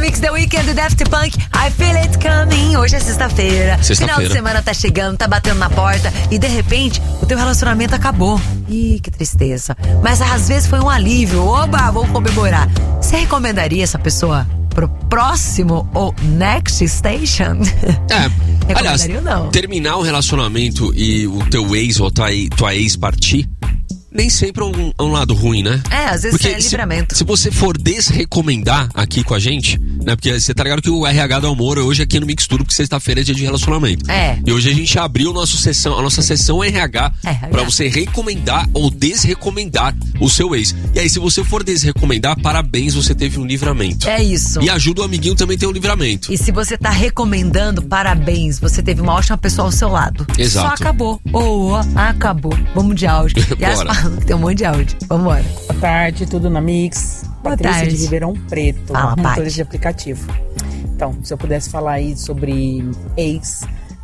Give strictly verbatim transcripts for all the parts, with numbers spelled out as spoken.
Mix, The Weeknd do Daft Punk, I Feel It Coming. Hoje é sexta-feira. Sexta-feira. Final de semana tá chegando, tá batendo na porta e de repente o teu relacionamento acabou. Ih, que tristeza. Mas às vezes foi um alívio. Oba, vou comemorar. Você recomendaria essa pessoa pro próximo ou next station? É, aliás, ou não? terminar um relacionamento e o teu ex ou tua, tua ex partir, nem sempre é um, é um lado ruim, né? É, às vezes porque é livramento. Se, se você for desrecomendar aqui com a gente, né? Porque você tá ligado que o R H do Amor hoje aqui no Mix Tudo, porque sexta-feira é dia de relacionamento. É. E hoje a gente abriu nosso sessão, a nossa sessão R H R H. pra você recomendar ou desrecomendar o seu ex. E aí, se você for desrecomendar, parabéns, você teve um livramento. É isso. E ajuda o amiguinho também a ter um livramento. E se você tá recomendando, parabéns, você teve uma ótima pessoa ao seu lado. Exato. Só acabou. Ou oh, acabou. Vamos de áudio. E as Bora. falando que tem um monte de áudio. Vambora. Boa tarde, tudo na Mix. Boa Patrícia tarde. de Ribeirão Preto, Fala, motorista Paty. de aplicativo. Então, se eu pudesse falar aí sobre ex,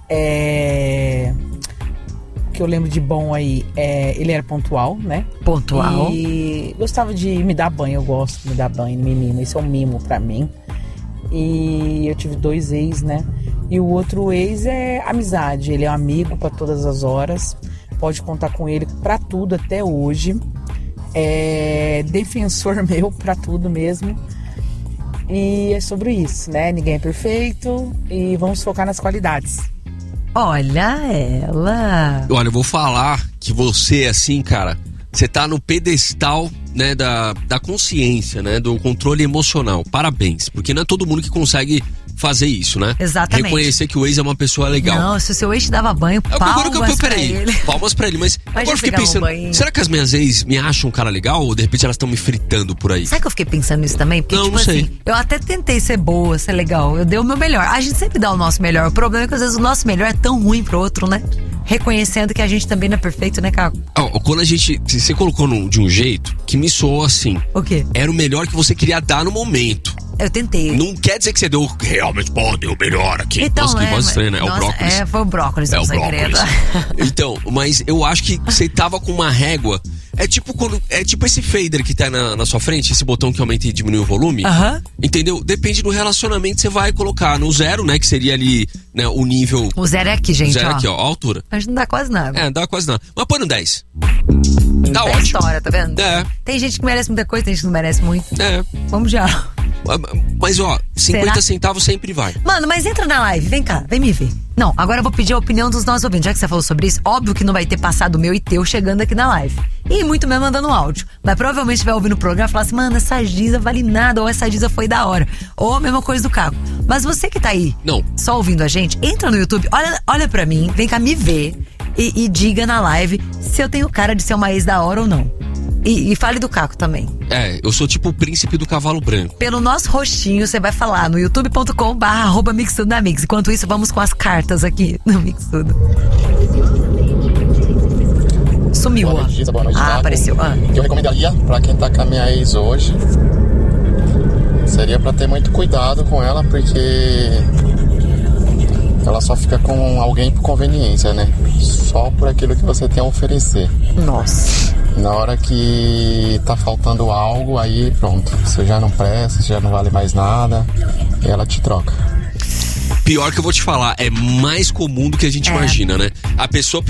é... o que eu lembro de bom aí, é... ele era pontual, né? Pontual. E gostava de me dar banho, eu gosto de me dar banho, me mimo, isso é um mimo pra mim. E eu tive dois ex, né? E o outro ex é amizade, ele é um amigo pra todas as horas, pode contar com ele pra tudo até hoje. É defensor meu pra tudo mesmo. E é sobre isso, né? Ninguém é perfeito e vamos focar nas qualidades. Olha ela. Olha, eu vou falar que você, assim, cara, você tá no pedestal, né, da, da consciência, né, do controle emocional. Parabéns, porque não é todo mundo que consegue fazer isso, né? Exatamente. Reconhecer que o ex é uma pessoa legal. Não, se o seu ex te dava banho, É, palmas agora que eu, pra peraí, ele. palmas pra ele, mas Mas agora já eu fiquei pegar um pensando, banho. será que as minhas ex me acham um cara legal ou de repente elas estão me fritando por aí? Sabe que eu fiquei pensando nisso também? Porque, Não, tipo não sei. assim, eu até tentei ser boa, ser legal. Eu dei o meu melhor. A gente sempre dá o nosso melhor. O problema é que às vezes o nosso melhor é tão ruim pro outro, né? Reconhecendo que a gente também não é perfeito, né, Caco? Ó, quando a gente, você colocou num- de um jeito que me soou assim, O quê? era o melhor que você queria dar no momento. Eu tentei. Não quer dizer que você deu realmente, pô, deu o melhor aqui. Então, Nossa, que é, voz estranha, né? É o nossa, brócolis. É, foi o brócolis, É o o segredo. brócolis. Então, mas eu acho que você tava com uma régua. É tipo quando. É tipo esse fader que tá na, na sua frente, esse botão que aumenta e diminui o volume. Aham. Entendeu? Depende do relacionamento, você vai colocar no zero, né? Que seria ali, né, o nível. O zero é aqui, O gente, zero ó. aqui, ó, a altura. Mas não dá quase nada. É, não dá quase nada. Mas põe no dez. Tá É ótimo. história, tá vendo? É, Tem gente que merece muita coisa, tem gente que não merece muito. é. Vamos já. Mas ó, cinquenta Será? centavos sempre vai. Mano, mas entra na live, vem cá, vem me ver. Não, agora eu vou pedir a opinião dos nossos ouvintes. Já que você falou sobre isso, óbvio que não vai ter passado o meu e teu chegando aqui na live. E muito mesmo mandando um áudio. Mas provavelmente vai ouvir no programa e falar assim, mano, essa Giza vale nada, ou essa Giza foi da hora. Ou a mesma coisa do Caco. Mas você que tá aí, Não. só ouvindo a gente, entra no YouTube, olha, olha pra mim, vem cá me ver e, e diga na live se eu tenho cara de ser uma ex da hora ou não. E, e fale do Caco também. É, eu sou tipo o príncipe do cavalo branco. Pelo nosso rostinho, você vai falar no youtube ponto com barra arroba Mix Tudo na Mix. Enquanto isso, vamos com as cartas aqui no Mix Tudo. Sumiu, Boa ó. noite, Giza, boa noite, Ah, Thiago. apareceu. Ah. O que eu recomendaria pra quem tá com a minha ex hoje seria pra ter muito cuidado com ela, porque ela só fica com alguém por conveniência, né? Só por aquilo que você tem a oferecer. Nossa. Na hora que tá faltando algo, aí pronto, você já não presta, você já não vale mais nada, e ela te troca. Pior que eu vou te falar, é mais comum do que a gente É. imagina, né? A pessoa